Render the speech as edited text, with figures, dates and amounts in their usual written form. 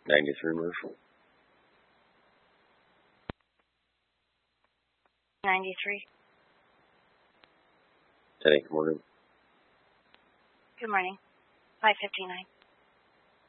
93 Marshall. 93. 10 good morning. Good morning. 5:59.